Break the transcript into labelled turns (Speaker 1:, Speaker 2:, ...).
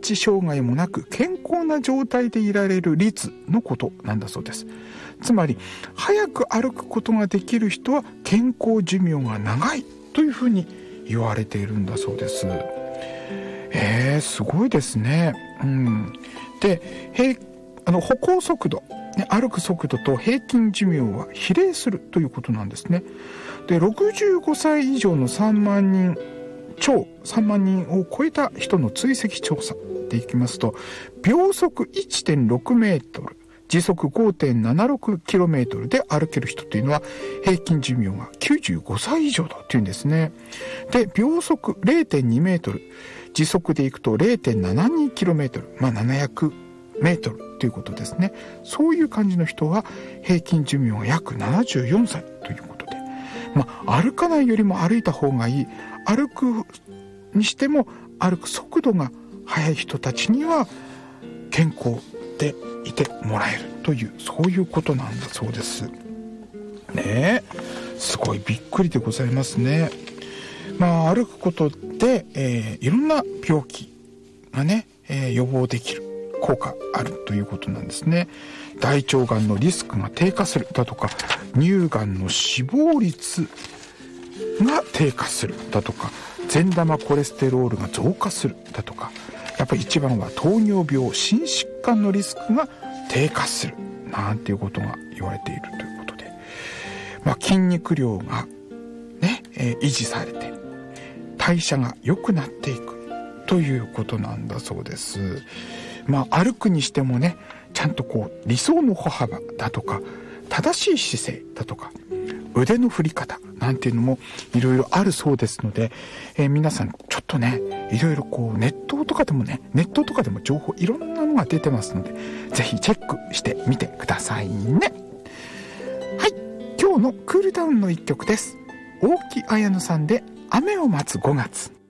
Speaker 1: 知障害もなく健康な状態でいられる率のことなんだそうです。つまり早く歩くことができる人は健康寿命が長いというふうに言われているんだそうです。すごいですね。で、歩行速度、歩く速度と平均寿命は比例するということなんですね。で、65歳以上の3万人を超えた人の追跡調査でいきますと、秒速 1.6 メートル、時速 5.76 キロメートルで歩ける人というのは平均寿命が95歳以上だというんですね。で、秒速 0.2 メートル、時速でいくと 0.72 キロメートル、700メートルということですね。そういう感じの人は平均寿命が約74歳ということで、歩かないよりも歩いた方がいい、歩くにしても歩く速度が速い人たちには健康でいてもらえるという、そういうことなんだそうですね。すごいびっくりでございますね。歩くことで、いろんな病気がね、予防できる効果あるということなんですね。大腸がんのリスクが低下するだとか、乳がんの死亡率が低下するだとか、善玉コレステロールが増加するだとか、やっぱり一番は糖尿病、心疾患のリスクが低下するなんていうことが言われているということで、筋肉量がね、維持されて代謝が良くなっていくということなんだそうです。歩くにしてもね、ちゃんと理想の歩幅だとか、正しい姿勢だとか、腕の振り方なんていうのもいろいろあるそうですので、皆さんちょっとね、いろいろネットとかでも情報いろんなのが出てますので、ぜひチェックしてみてくださいね。はい、今日のクールダウンの一曲です。大木綾乃さんで雨を待つ5月。